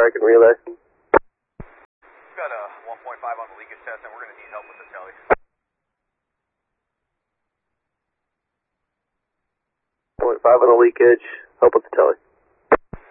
American relay. We've got a 1.5 on the leakage test, and we're going to need help with the tele. 0.5 on the leakage, help with the tele.